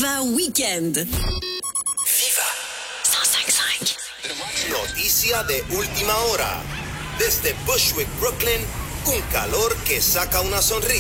Viva Weekend. Viva 105.5. Noticia de última hora. Desde Bushwick, Brooklyn, un calor que saca una sonrisa.